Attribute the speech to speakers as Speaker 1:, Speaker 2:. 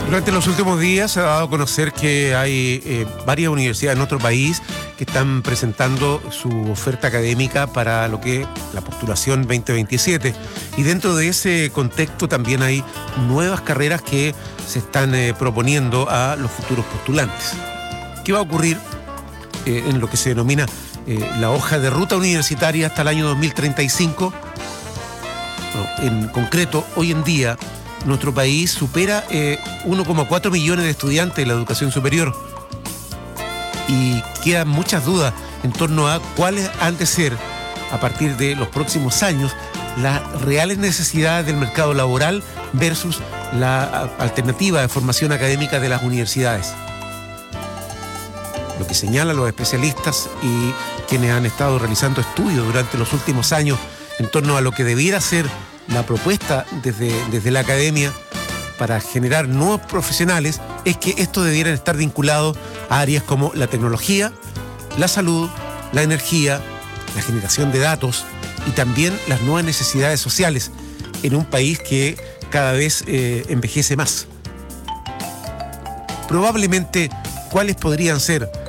Speaker 1: Durante los últimos días se ha dado a conocer que hay varias universidades en nuestro país que están presentando su oferta académica para lo que es la postulación 2027. Y dentro de ese contexto también hay nuevas carreras que se están proponiendo a los futuros postulantes. ¿Qué va a ocurrir en lo que se denomina la hoja de ruta universitaria hasta el año 2035? Bueno, en concreto, hoy en día nuestro país supera 1,4 millones de estudiantes de la educación superior y quedan muchas dudas en torno a cuáles han de ser, a partir de los próximos años, las reales necesidades del mercado laboral versus la alternativa de formación académica de las universidades. Lo que señalan los especialistas y quienes han estado realizando estudios durante los últimos años en torno a lo que debiera ser la propuesta desde la academia para generar nuevos profesionales es que estos debieran estar vinculados a áreas como la tecnología, la salud, la energía, la generación de datos y también las nuevas necesidades sociales en un país que cada vez envejece más. Probablemente, ¿cuáles podrían ser